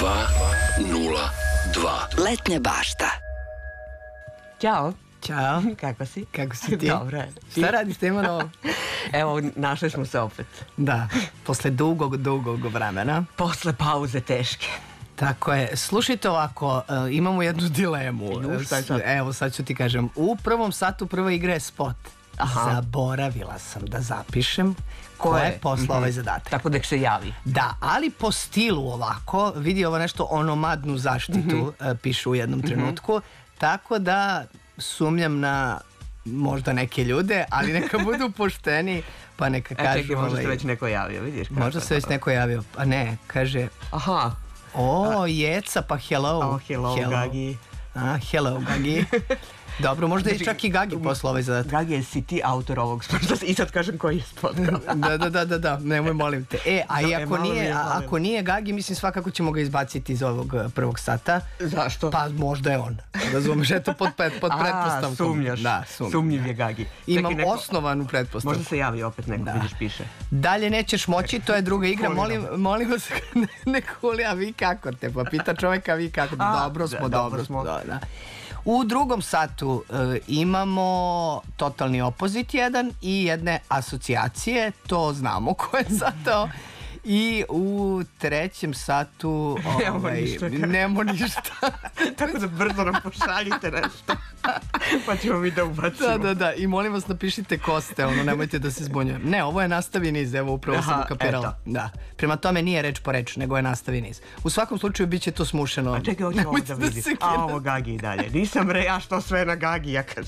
Letnja bašta. Ćao. Ćao. Kako si? Kako si ti? Dobro. Šta radiš, Tema novo? Evo, našli smo se opet. Da, posle dugog vremena. Posle pauze teške. Tako je. Slušajte ovako, imamo jednu dilemu. Šta je sad? Evo, sad ću ti kažem. U prvom satu prva igra je spot. Zaboravila sam da zapišem ko je poslao ovaj zadatak. Tako da se javi. Da, ali po stilu ovako, vidi ovo nešto onomadnu zaštitu, pišu u jednom trenutku, tako da sumnjam na možda neke ljude, ali neka budu pošteni, pa neka kažu... Čekaj, možda se već neko javio, vidiš? Možda se već neko javio, a ne, kaže... Aha. O, Jeca, pa hello. Hello, Gagi. Hello, Gagi. Dobro, možda je čak i Gagi poslao ovaj zadatak. Gagi, si ti autor ovog spota? I sad kažem koji je spot. Da, nemoj, molim te. A i ako nije Gagi, mislim svakako ćemo ga izbaciti iz ovog prvog sata. Zašto? Pa možda je on. Razumeš, eto pod pretpostavkom. Sumnjaš. Da, sumnjiv je Gagi. Imam osnovanu pretpostavku. Možda se javi opet neko, vidiš, piše. Dalje nećeš moći, to je druga igra. Molim vas, ne kuli, a vi kako te? Pa pita čoveka, vi kako? Dobro smo. U drugom satu imamo totalni opozit jedan i jedne asocijacije, to znamo ko je satao. I u trećem satu nemo ništa. Tako da brzo nam pošaljite nešto. Pa ćemo mi da ubacimo. Da, i molim vas napišite ko ste, nemojte da se zbunjujem. Ne, ovo je nastavi niz, evo upravo sam ukapirala. Da. Prema tome nije reč po reč, nego je nastavi niz. U svakom slučaju bit će to smušeno. A čekaj, hoću ovo da vidim. A ovo Gagi i dalje. Nisam ja što sve na Gagi, ja kad